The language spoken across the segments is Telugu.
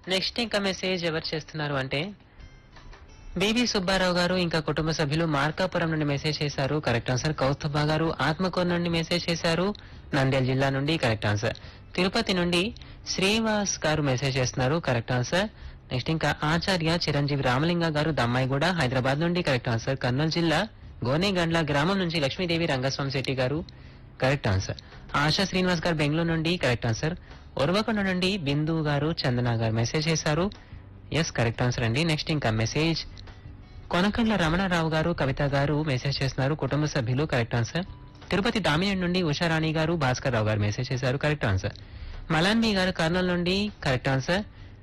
నెక్స్ట్ ఇంకా మెసేజ్ ఎవరు చేస్తున్నారు అంటే బీబీ సుబ్బారావు గారు ఇంకా కుటుంబ సభ్యులు మార్కాపురం నుండి మెసేజ్ చేశారు. Correct answer. కౌస్తభ గారు ఆత్మకూరు నుండి మెసేజ్ చేశారు. నంద్యాల జిల్లా నుండి కరెక్ట్ ఆన్సర్. తిరుపతి నుండి శ్రీవాస్ గారు మెసేజ్ చేస్తున్నారు. Correct answer. నెక్స్ట్ ఇంకా ఆచార్య చిరంజీవి రామలింగ గారు దమ్మాయిగూడ హైదరాబాద్ నుండి కరెక్ట్ ఆన్సర్. కర్నూలు జిల్లా గోనేగండ్ల గ్రామం నుంచి లక్ష్మీదేవి రంగస్వామి శెట్టి గారు కరెక్ట్ ఆన్సర్. ఆశా శ్రీనివాస్ గారు బెంగళూరు నుండి కరెక్ట్ ఆన్సర్. ఉరవకొండ నుండి బిందు గారు చందన గారు మెసేజ్ చేశారు. ఎస్ కరెక్ట్ ఆన్సర్ అండి. నెక్స్ట్ ఇంకా మెసేజ్ కొనకండ్ల రమణారావు గారు కవిత గారు మెసేజ్ చేస్తున్నారు. కుటుంబ సభ్యులు కరెక్ట్ ఆన్సర్. తిరుపతి దామినేని నుండి ఉషారాణి గారు భాస్కర్ రావు గారు మెసేజ్ చేశారు. Correct answer. మలాన్బీ గారు కర్నూలు నుండి కరెక్ట్ ఆన్సర్.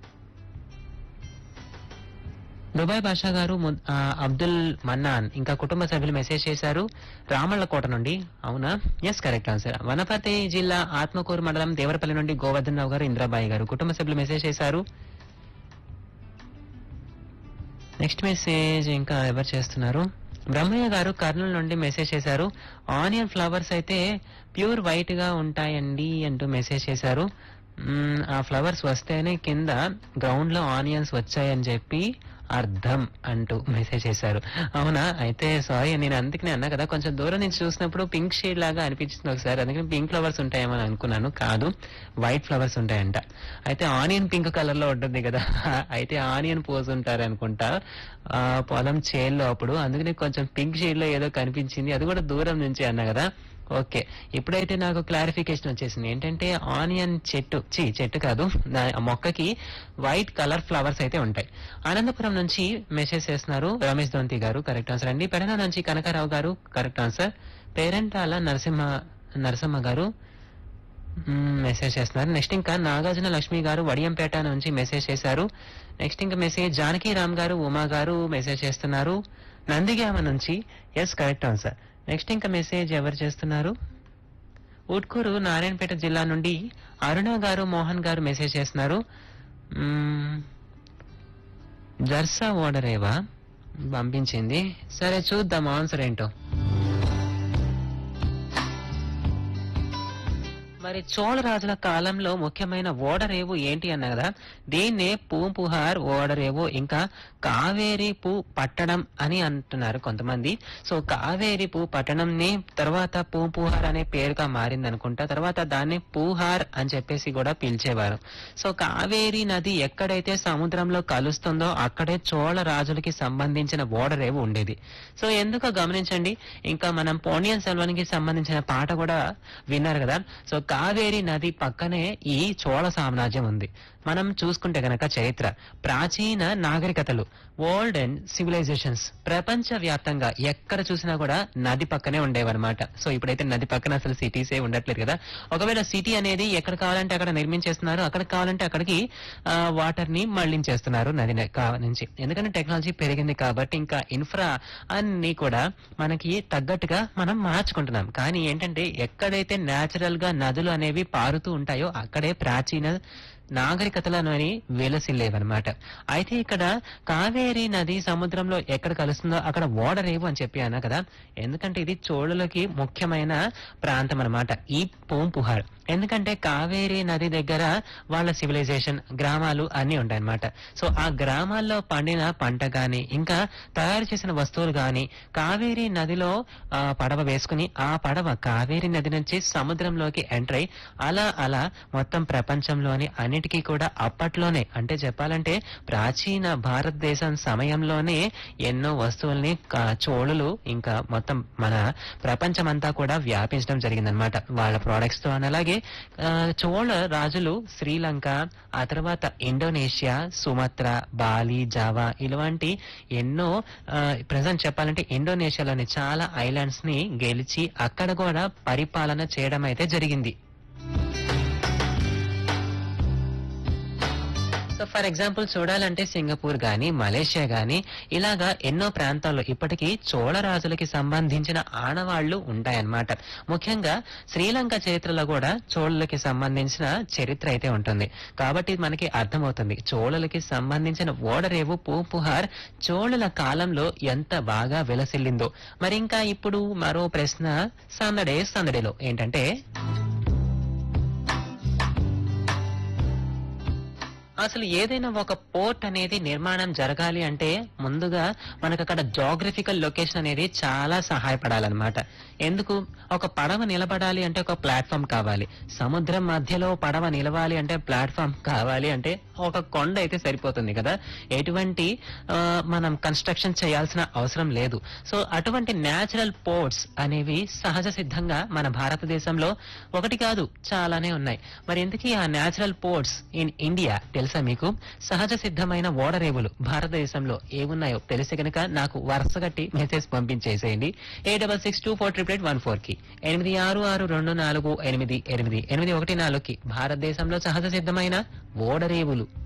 దుబాయ్ బాషా గారు అబ్దుల్ మన్నాన్ ఇంకా కుటుంబ సభ్యులు మెసేజ్ చేశారు. రామళ్ళకోట నుండి అవునా? Yes correct answer. వనపర్తి జిల్లా ఆత్మకూరు మండలం దేవరపల్లి నుండి గోవర్ధన్ రావు గారు ఇంద్రాబాయి గారు కుటుంబ సభ్యులు మెసేజ్ చేశారు. నెక్స్ట్ మెసేజ్ ఇంకా ఎవరు చేస్తున్నారు? బ్రహ్మయ్య గారు కర్నూలు నుండి మెసేజ్ చేశారు. ఆనియన్ ఫ్లవర్స్ అయితే ప్యూర్ వైట్ గా ఉంటాయండి అంటూ మెసేజ్ చేశారు. ఆ ఫ్లవర్స్ వస్తేనే కింద గ్రౌండ్ లో ఆనియన్స్ వచ్చాయని చెప్పి అర్థం అంటూ మెసేజ్ చేశారు. అవునా? అయితే సారీ, నేను అందుకనే అన్నా కదా, కొంచెం దూరం నుంచి చూసినప్పుడు పింక్ షేడ్ లాగా అనిపించింది ఒకసారి, అందుకని పింక్ ఫ్లవర్స్ ఉంటాయేమో అని అనుకున్నాను. కాదు, వైట్ ఫ్లవర్స్ ఉంటాయంట. అయితే ఆనియన్ పింక్ కలర్ లో ఉంటుంది కదా, అయితే ఆనియన్ పోసి ఉంటారు అనుకుంటా ఆ పొలం చేల్లో అప్పుడు, అందుకని కొంచెం పింక్ షేడ్ లో ఏదో కనిపించింది, అది కూడా దూరం నుంచి అన్నా కదా. ఓకే, ఇప్పుడైతే నాకు క్లారిఫికేషన్ వచ్చేసింది. ఏంటంటే ఆనియన్ చెట్టు కాదు, మొక్కకి వైట్ కలర్ ఫ్లవర్స్ అయితే ఉంటాయి. అనంతపురం నుంచి మెసేజ్ చేస్తున్నారు రమేష్ దొంతి గారు కరెక్ట్ ఆన్సర్ అండి. పెడన నుంచి కనకారావు గారు కరెక్ట్ ఆన్సర్. పేరెంటాల నరసింహ గారు మెసేజ్ చేస్తున్నారు. నెక్స్ట్ ఇంకా నాగార్జున లక్ష్మి గారు వడియంపేట నుంచి మెసేజ్ చేశారు. నెక్స్ట్ ఇంకా మెసేజ్ జానకి రామ్ గారు ఉమా గారు మెసేజ్ చేస్తున్నారు నందిగామ నుంచి. Yes correct answer. నెక్స్ట్ ఇంకా మెసేజ్ ఎవరు చేస్తున్నారు? ఉట్కూరు నారాయణపేట జిల్లా నుండి అరుణ గారు మోహన్ గారు మెసేజ్ చేస్తున్నారు. జర్సా ఓడరేవా పంపించింది. సరే చూద్దాం ఆన్సర్ ఏంటో. మరి చోళరాజుల కాలంలో ముఖ్యమైన ఓడరేవు ఏంటి అన్న కదా, దీన్నే పూంపుహార్ ఓడరేవు ఇంకా కావేరి పూ పట్టణం అని అంటున్నారు కొంతమంది. సో కావేరి పూ పట్టణం ని తర్వాత పూంపుహార్ అనే పేరుగా మారింది అనుకుంటా. తర్వాత దాన్ని పూహార్ అని చెప్పేసి కూడా పిలిచేవారు. సో కావేరి నది ఎక్కడైతే సముద్రంలో కలుస్తుందో అక్కడే చోళ రాజులకి సంబంధించిన ఓడరేవు ఉండేది. సో ఎందుకో గమనించండి. ఇంకా మనం పొన్నియిన్ సెల్వన్కి సంబంధించిన పాట కూడా విన్నారు కదా. సో కావేరి నది పక్కనే ఈ చోళ సామ్రాజ్యం ఉంది. మనం చూసుకుంటే గనక చరిత్ర, ప్రాచీన నాగరికతలు, వరల్డ్ అండ్ సివిలైజేషన్స్ ప్రపంచ వ్యాప్తంగా ఎక్కడ చూసినా కూడా నది పక్కనే ఉండేవన్నమాట. సో ఇప్పుడైతే నది పక్కన అసలు సిటీసే ఉండట్లేదు కదా. ఒకవేళ సిటీ అనేది ఎక్కడ కావాలంటే అక్కడ నిర్మించేస్తున్నారు, అక్కడ కావాలంటే అక్కడికి వాటర్ ని మళ్లించేస్తున్నారు నది నుంచి. ఎందుకంటే టెక్నాలజీ పెరిగింది కాబట్టి ఇంకా ఇన్ఫ్రా అన్ని కూడా మనకి తగ్గట్టుగా మనం మార్చుకుంటున్నాం. కానీ ఏంటంటే ఎక్కడైతే నేచురల్ గా నదులు అనేవి పారుతూ ఉంటాయో అక్కడే ప్రాచీన నాగరికతలలోని వెలసిల్లేవన్నమాట. అయితే ఇక్కడ కావేరి నది సముద్రంలో ఎక్కడ కలుస్తుందో అక్కడ ఓడరేవు అని చెప్పి అన్నా కదా. ఎందుకంటే ఇది చోళులకి ముఖ్యమైన ప్రాంతం అన్నమాట ఈ పూంపుహార్. ఎందుకంటే కావేరి నది దగ్గర వాళ్ళ సివిలైజేషన్ గ్రామాలు అన్ని ఉంటాయన్నమాట. సో ఆ గ్రామాల్లో పండిన పంట గాని ఇంకా తయారు చేసిన వస్తువులు గాని కావేరి నదిలో పడవ వేసుకుని ఆ పడవ కావేరి నది నుంచి సముద్రంలోకి ఎంటర్ అయి అలా మొత్తం ప్రపంచంలోని అన్నిటికీ కూడా అప్పట్లోనే, అంటే చెప్పాలంటే ప్రాచీన భారతదేశం సమయంలోనే ఎన్నో వస్తువుల్ని చోళులు ఇంకా మొత్తం మన ప్రపంచమంతా కూడా వ్యాపించడం జరిగిందనమాట వాళ్ళ ప్రొడక్ట్స్ తో. అలాగే చోళ రాజులు శ్రీలంక, ఆ తర్వాత ఇండోనేషియా, సుమత్రా, బాలి, జావా ఇలాంటి ఎన్నో ప్రజెంట్ చెప్పాలంటే ఇండోనేషియాలోని చాలా ఐలాండ్స్ ని గెలిచి అక్కడ కూడా పరిపాలన చేయడం అయితే జరిగింది. సో ఫర్ ఎగ్జాంపుల్ చూడాలంటే సింగపూర్ గాని మలేషియా గాని ఇలాగా ఎన్నో ప్రాంతాల్లో ఇప్పటికీ చోళ రాజులకి సంబంధించిన ఆనవాళ్లు ఉంటాయన్నమాట. ముఖ్యంగా శ్రీలంక చరిత్రలో కూడా చోళులకి సంబంధించిన చరిత్ర అయితే ఉంటుంది. కాబట్టి మనకి అర్థమవుతుంది చోళులకి సంబంధించిన ఓడరేవు పూంపుహార్ చోళుల కాలంలో ఎంత బాగా విలసిల్లిందో. మరి ఇంకా ఇప్పుడు మరో ప్రశ్న సందడిలో ఏంటంటే అసలు ఏదైనా ఒక పోర్ట్ అనేది నిర్మాణం జరగాలి అంటే ముందుగా మనకు అక్కడ జాగ్రఫికల్ లొకేషన్ అనేది చాలా సహాయపడాలన్నమాట. ఎందుకు? ఒక పడవ నిలబడాలి అంటే ఒక ప్లాట్ఫామ్ కావాలి. సముద్రం మధ్యలో పడవ నిలవాలి అంటే ప్లాట్ఫామ్ కావాలి అంటే ఒక కొండ అయితే సరిపోతుంది కదా. ఎటువంటి మనం కన్స్ట్రక్షన్ చేయాల్సిన అవసరం లేదు. సో అటువంటి న్యాచురల్ పోర్ట్స్ అనేవి సహజ సిద్ధంగా మన భారతదేశంలో ఒకటి కాదు చాలానే ఉన్నాయి. మరి ఇంతకీ ఆ న్యాచురల్ పోర్ట్స్ ఇన్ ఇండియా తెలుసా మీకు? సహజ సిద్ధమైన ఓడరేవులు భారతదేశంలో ఏమున్నాయో తెలిస్తే కనుక నాకు వరుసగట్టి మెసేజ్ పంపించేసేయండి 8662488814 కి 8662488814 కి. భారతదేశంలో సహజ సిద్ధమైన ఓడరేవులు